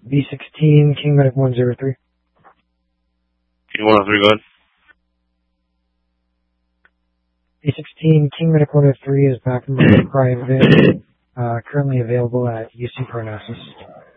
B16, King Medic 103. King 103, go ahead. B16, King Medic 103 is back from private, currently available at UC Parnassus.